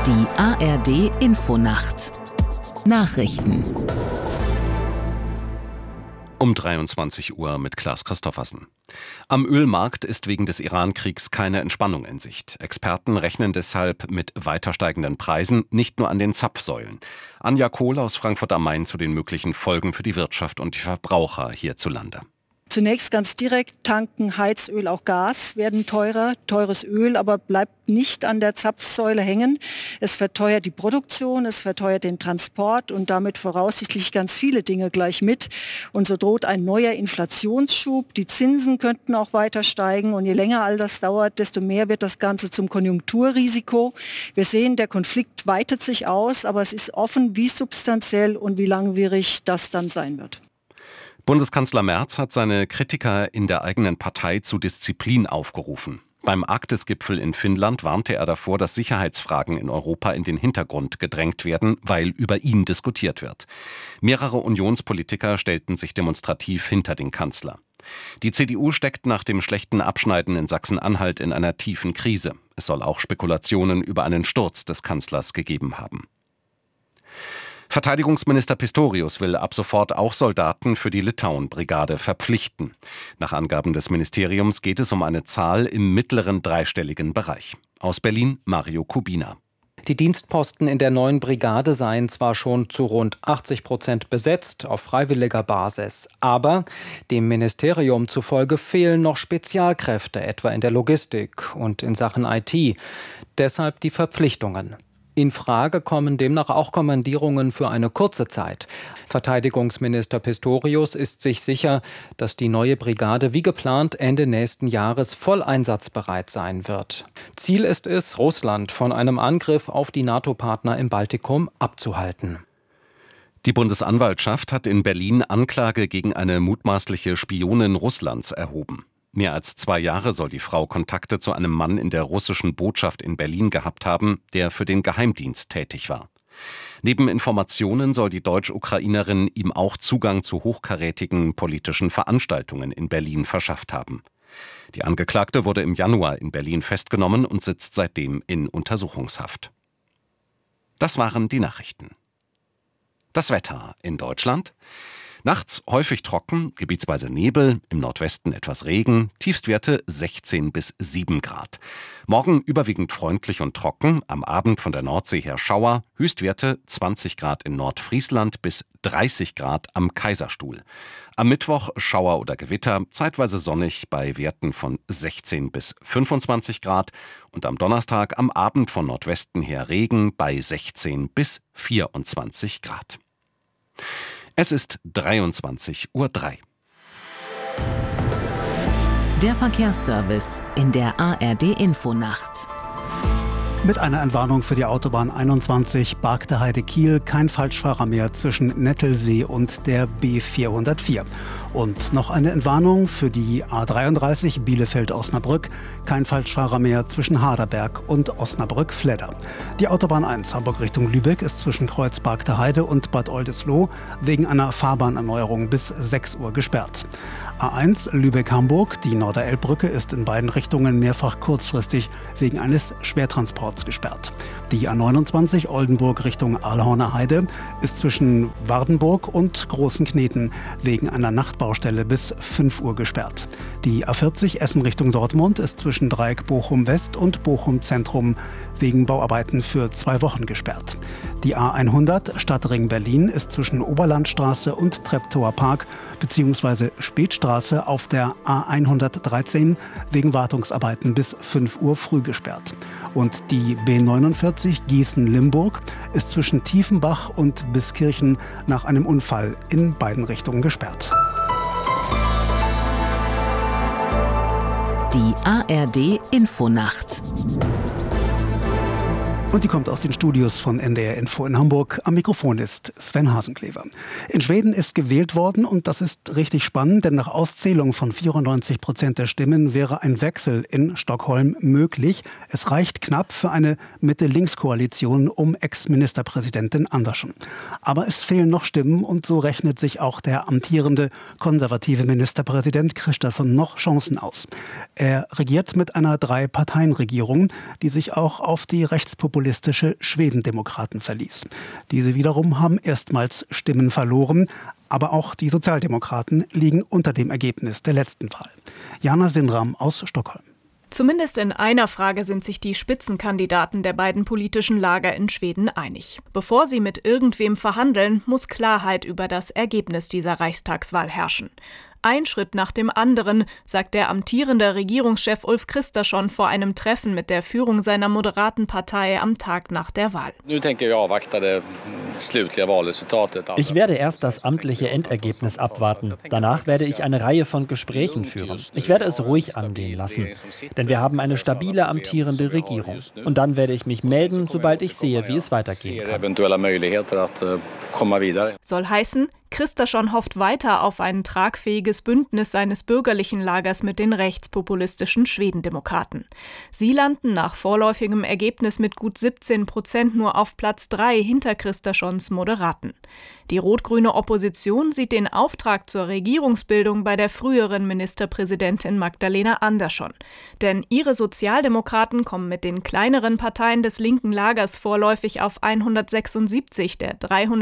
Die ARD Infonacht Nachrichten Um 23 Uhr mit Klaas Christoffersen. Am Ölmarkt ist wegen des Iran-Kriegs keine Entspannung in Sicht. Experten rechnen deshalb mit weiter steigenden Preisen, nicht nur an den Zapfsäulen. Anja Kohl aus Frankfurt am Main zu den möglichen Folgen für die Wirtschaft und die Verbraucher hierzulande. Zunächst ganz direkt, tanken, Heizöl, auch Gas werden teurer. Teures Öl aber bleibt nicht an der Zapfsäule hängen. Es verteuert die Produktion, es verteuert den Transport und damit voraussichtlich ganz viele Dinge gleich mit. Und so droht ein neuer Inflationsschub. Die Zinsen könnten auch weiter steigen. Und je länger all das dauert, desto mehr wird das Ganze zum Konjunkturrisiko. Wir sehen, der Konflikt weitet sich aus, aber es ist offen, wie substanziell und wie langwierig das dann sein wird. Bundeskanzler Merz hat seine Kritiker in der eigenen Partei zu Disziplin aufgerufen. Beim Arktis-Gipfel in Finnland warnte er davor, dass Sicherheitsfragen in Europa in den Hintergrund gedrängt werden, weil über ihn diskutiert wird. Mehrere Unionspolitiker stellten sich demonstrativ hinter den Kanzler. Die CDU steckt nach dem schlechten Abschneiden in Sachsen-Anhalt in einer tiefen Krise. Es soll auch Spekulationen über einen Sturz des Kanzlers gegeben haben. Verteidigungsminister Pistorius will ab sofort auch Soldaten für die Litauen-Brigade verpflichten. Nach Angaben des Ministeriums geht es um eine Zahl im mittleren dreistelligen Bereich. Aus Berlin Mario Kubina. Die Dienstposten in der neuen Brigade seien zwar schon zu rund 80% besetzt auf freiwilliger Basis, aber dem Ministerium zufolge fehlen noch Spezialkräfte, etwa in der Logistik und in Sachen IT. Deshalb die Verpflichtungen. In Frage kommen demnach auch Kommandierungen für eine kurze Zeit. Verteidigungsminister Pistorius ist sich sicher, dass die neue Brigade wie geplant Ende nächsten Jahres voll einsatzbereit sein wird. Ziel ist es, Russland von einem Angriff auf die NATO-Partner im Baltikum abzuhalten. Die Bundesanwaltschaft hat in Berlin Anklage gegen eine mutmaßliche Spionin Russlands erhoben. Mehr als 2 Jahre soll die Frau Kontakte zu einem Mann in der russischen Botschaft in Berlin gehabt haben, der für den Geheimdienst tätig war. Neben Informationen soll die Deutsch-Ukrainerin ihm auch Zugang zu hochkarätigen politischen Veranstaltungen in Berlin verschafft haben. Die Angeklagte wurde im Januar in Berlin festgenommen und sitzt seitdem in Untersuchungshaft. Das waren die Nachrichten. Das Wetter in Deutschland. Nachts häufig trocken, gebietsweise Nebel, im Nordwesten etwas Regen, Tiefstwerte 16 bis 7 Grad. Morgen überwiegend freundlich und trocken, am Abend von der Nordsee her Schauer, Höchstwerte 20 Grad in Nordfriesland bis 30 Grad am Kaiserstuhl. Am Mittwoch Schauer oder Gewitter, zeitweise sonnig bei Werten von 16 bis 25 Grad und am Donnerstag am Abend von Nordwesten her Regen bei 16 bis 24 Grad. Es ist 23:03 Uhr. Der Verkehrsservice in der ARD Infonacht. Mit einer Entwarnung für die Autobahn 21 Bargteheide-Kiel kein Falschfahrer mehr zwischen Nettelsee und der B404. Und noch eine Entwarnung für die A33 Bielefeld-Osnabrück, kein Falschfahrer mehr zwischen Harderberg und Osnabrück-Fledder. Die Autobahn 1 Hamburg Richtung Lübeck ist zwischen Kreuz Bargteheide und Bad Oldesloe wegen einer Fahrbahnerneuerung bis 6 Uhr gesperrt. A1 Lübeck-Hamburg, die Norderelbbrücke ist in beiden Richtungen mehrfach kurzfristig wegen eines Schwertransports gesperrt. Die A29 Oldenburg Richtung Aalhorner Heide ist zwischen Wardenburg und Großen Kneten wegen einer Nachtbaustelle bis 5 Uhr gesperrt. Die A40 Essen Richtung Dortmund ist zwischen Dreieck Bochum West und Bochum Zentrum wegen Bauarbeiten für 2 Wochen gesperrt. Die A100 Stadtring Berlin ist zwischen Oberlandstraße und Treptower Park bzw. Spätstraße auf der A113 wegen Wartungsarbeiten bis 5 Uhr früh gesperrt. Und die B49 Gießen-Limburg ist zwischen Tiefenbach und Biskirchen nach einem Unfall in beiden Richtungen gesperrt. Die ARD Infonacht. Und die kommt aus den Studios von NDR Info in Hamburg. Am Mikrofon ist Sven Hasenklever. In Schweden ist gewählt worden und das ist richtig spannend, denn nach Auszählung von 94% der Stimmen wäre ein Wechsel in Stockholm möglich. Es reicht knapp für eine Mitte-Links-Koalition um Ex-Ministerpräsidentin Andersson. Aber es fehlen noch Stimmen und so rechnet sich auch der amtierende konservative Ministerpräsident Kristersson noch Chancen aus. Er regiert mit einer 3-Parteien-Regierung, die sich auch auf die rechtspopulistische rechtspopulistische Schwedendemokraten verließ. Diese wiederum haben erstmals Stimmen verloren, aber auch die Sozialdemokraten liegen unter dem Ergebnis der letzten Wahl. Jana Sinram aus Stockholm. Zumindest in einer Frage sind sich die Spitzenkandidaten der beiden politischen Lager in Schweden einig. Bevor sie mit irgendwem verhandeln, muss Klarheit über das Ergebnis dieser Reichstagswahl herrschen. Ein Schritt nach dem anderen, sagt der amtierende Regierungschef Ulf Kristersson vor einem Treffen mit der Führung seiner moderaten Partei am Tag nach der Wahl. Ich werde erst das amtliche Endergebnis abwarten. Danach werde ich eine Reihe von Gesprächen führen. Ich werde es ruhig angehen lassen, denn wir haben eine stabile amtierende Regierung. Und dann werde ich mich melden, sobald ich sehe, wie es weitergehen kann. Soll heißen, Kristersson hofft weiter auf ein tragfähiges Bündnis seines bürgerlichen Lagers mit den rechtspopulistischen Schwedendemokraten. Sie landen nach vorläufigem Ergebnis mit gut 17% nur auf Platz 3 hinter Kristerssons Moderaten. Die rot-grüne Opposition sieht den Auftrag zur Regierungsbildung bei der früheren Ministerpräsidentin Magdalena Andersson. Denn ihre Sozialdemokraten kommen mit den kleineren Parteien des linken Lagers vorläufig auf 176 der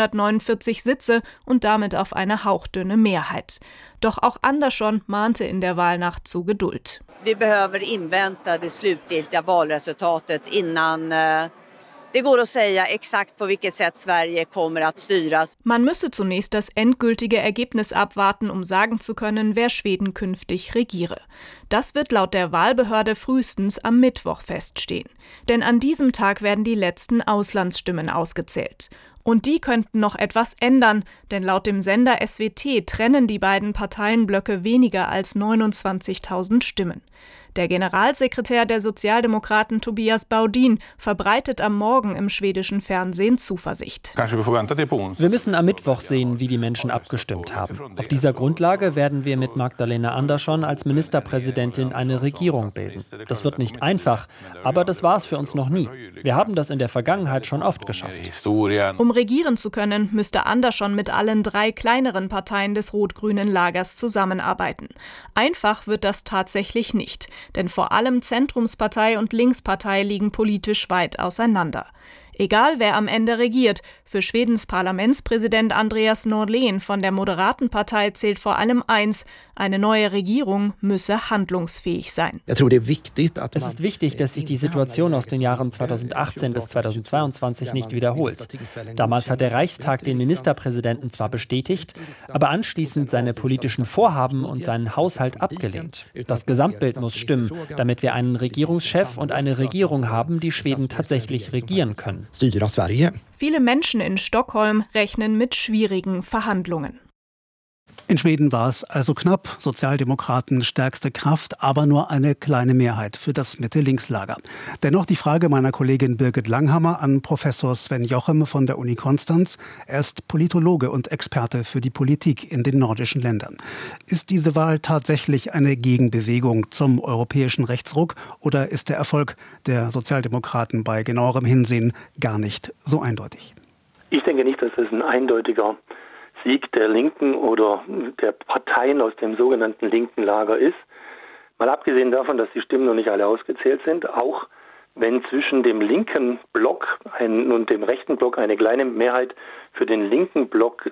349 Sitze und damit auf eine hauchdünne Mehrheit. Doch auch Andersson mahnte in der Wahlnacht zu Geduld. Wir behöver invänta det slutgiltiga valresultatet innan det går att säga exakt på vilket sätt Sverige kommer att styras. Man müsse zunächst das endgültige Ergebnis abwarten, um sagen zu können, wer Schweden künftig regiere. Das wird laut der Wahlbehörde frühestens am Mittwoch feststehen. Denn an diesem Tag werden die letzten Auslandsstimmen ausgezählt. Und die könnten noch etwas ändern, denn laut dem Sender SWT trennen die beiden Parteienblöcke weniger als 29.000 Stimmen. Der Generalsekretär der Sozialdemokraten Tobias Baudin verbreitet am Morgen im schwedischen Fernsehen Zuversicht. Wir müssen am Mittwoch sehen, wie die Menschen abgestimmt haben. Auf dieser Grundlage werden wir mit Magdalena Andersson als Ministerpräsidentin eine Regierung bilden. Das wird nicht einfach, aber das war es für uns noch nie. Wir haben das in der Vergangenheit schon oft geschafft. Um regieren zu können, müsste Andersson mit allen 3 kleineren Parteien des rot-grünen Lagers zusammenarbeiten. Einfach wird das tatsächlich nicht. Denn vor allem Zentrumspartei und Linkspartei liegen politisch weit auseinander. Egal wer am Ende regiert, für Schwedens Parlamentspräsident Andreas Norlén von der Moderatenpartei zählt vor allem eins: Eine neue Regierung müsse handlungsfähig sein. Es ist wichtig, dass sich die Situation aus den Jahren 2018 bis 2022 nicht wiederholt. Damals hat der Reichstag den Ministerpräsidenten zwar bestätigt, aber anschließend seine politischen Vorhaben und seinen Haushalt abgelehnt. Das Gesamtbild muss stimmen, damit wir einen Regierungschef und eine Regierung haben, die Schweden tatsächlich regieren können. Viele Menschen in Stockholm rechnen mit schwierigen Verhandlungen. In Schweden war es also knapp, Sozialdemokraten stärkste Kraft, aber nur eine kleine Mehrheit für das Mitte-Links-Lager. Dennoch die Frage meiner Kollegin Birgit Langhammer an Professor Sven Jochem von der Uni Konstanz. Er ist Politologe und Experte für die Politik in den nordischen Ländern. Ist diese Wahl tatsächlich eine Gegenbewegung zum europäischen Rechtsruck oder ist der Erfolg der Sozialdemokraten bei genauerem Hinsehen gar nicht so eindeutig? Ich denke nicht, dass das ein eindeutiger Sieg der Linken oder der Parteien aus dem sogenannten linken Lager ist. Mal abgesehen davon, dass die Stimmen noch nicht alle ausgezählt sind, auch wenn zwischen dem linken Block und dem rechten Block eine kleine Mehrheit für den linken Block